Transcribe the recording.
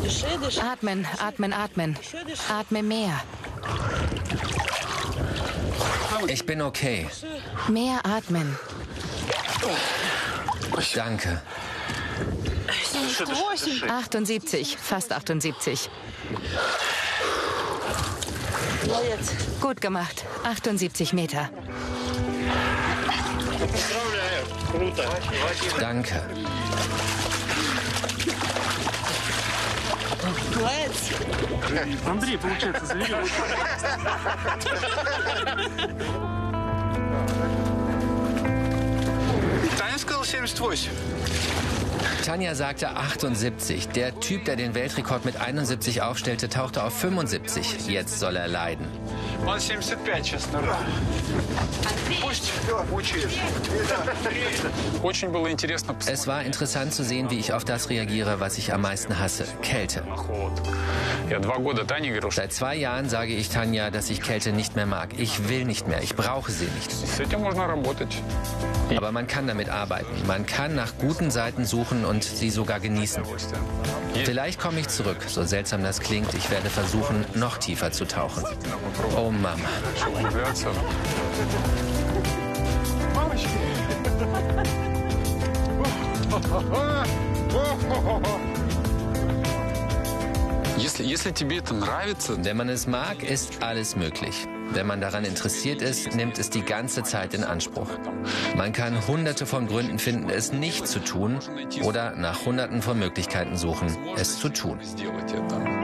Atmen, atmen, atmen. Atme mehr. Ich bin okay. Mehr atmen. Danke. 78, fast 78. Gut gemacht. 78 Meter. Danke. Андрей, получается, завели. Таня сказал 78. Tanja sagte 78. Der Typ, der den Weltrekord mit 71 aufstellte, tauchte auf 75. Jetzt soll er leiden. Он 75, честно. Пусть учит. Очень было интересно. Es war interessant zu sehen, wie ich auf das reagiere, was ich am meisten hasse: Kälte. Я 2 года Тане говорил, что Seit 2 Jahren sage ich Tanja, dass ich Kälte nicht mehr mag. Ich will nicht mehr. Ich brauche sie nicht. с этим можно работать. Aber man kann damit arbeiten. Man kann nach guten Seiten suchen und sie sogar genießen. Vielleicht komme ich zurück, so seltsam das klingt. Ich werde versuchen, noch tiefer zu tauchen. Oh Mama. Углубляться. Если тебе это нравится, Wenn man es mag, ist alles möglich. Wenn man daran interessiert ist, nimmt es die ganze Zeit in Anspruch. Man kann hunderte von Gründen finden, es nicht zu tun, oder nach hunderten von Möglichkeiten suchen, es zu tun. сделать это.